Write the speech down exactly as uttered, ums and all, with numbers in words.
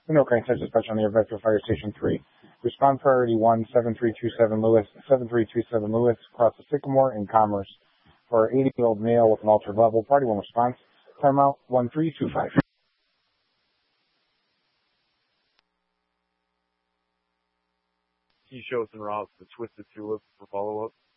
The no crane touch dispatch on the Vector Fire Station three. Respond priority one, seven three two seven Lewis, seven three two seven Lewis, across the Sycamore in Commerce for eighty-year-old male with an altered level. Party one response. Timeout one three two five. He shows en route to Twisted Tulip for follow-up.